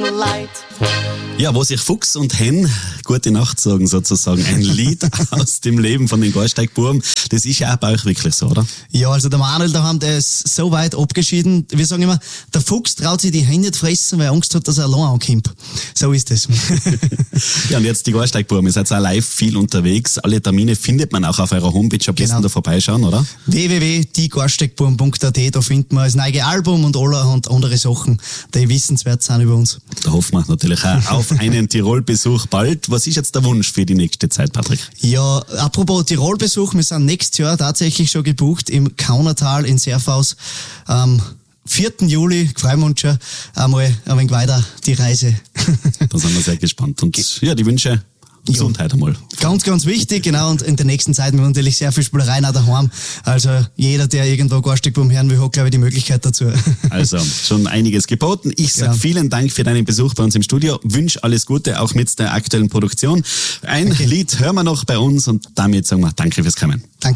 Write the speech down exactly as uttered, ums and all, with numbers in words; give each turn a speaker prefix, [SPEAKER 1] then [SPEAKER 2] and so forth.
[SPEAKER 1] light.
[SPEAKER 2] Ja, wo sich Fuchs und Hen gute Nacht sagen, sozusagen. Ein Lied aus dem Leben von den Gasteigbuben. Das ist ja auch bei euch wirklich so, oder?
[SPEAKER 3] Ja, also der Manuel daheim, der ist so weit abgeschieden. Wir sagen immer, der Fuchs traut sich die Hände nicht fressen, weil er Angst hat, dass er allein ankommt. So ist das.
[SPEAKER 2] Ja, und jetzt die Gasteigbuben. Ihr seid auch live viel unterwegs. Alle Termine findet man auch auf eurer Homepage. Am besten
[SPEAKER 3] Genau.
[SPEAKER 2] da vorbeischauen, oder?
[SPEAKER 3] w w w punkt die gasteigbuben punkt a t, da findet man das neue Album und allerhand andere Sachen, die wissenswert sind über uns.
[SPEAKER 2] Da hoffen wir natürlich auch auf einen Tirol-Besuch bald. Was ist jetzt der Wunsch für die nächste Zeit, Patrick?
[SPEAKER 3] Ja, apropos Tirol-Besuch, wir sind nächstes Jahr tatsächlich schon gebucht im Kaunertal in Serfaus. Am vierten Juli, freuen wir uns schon einmal ein wenig weiter die Reise.
[SPEAKER 2] Da sind wir sehr gespannt. Und ja, die Wünsche Gesundheit einmal.
[SPEAKER 3] Ganz, ganz wichtig, genau. Und in der nächsten Zeit haben wir natürlich sehr viel Spielereien auch daheim. Also jeder, der irgendwo Gasteigbuben hören will, hat, glaube ich, die Möglichkeit dazu.
[SPEAKER 2] Also schon einiges geboten. Ich sage
[SPEAKER 3] Ja.
[SPEAKER 2] vielen Dank für deinen Besuch bei uns im Studio. Wünsche alles Gute, auch mit der aktuellen Produktion. Ein
[SPEAKER 3] Okay.
[SPEAKER 2] Lied hören wir noch bei uns und damit sagen wir Danke fürs Kommen.
[SPEAKER 3] Danke.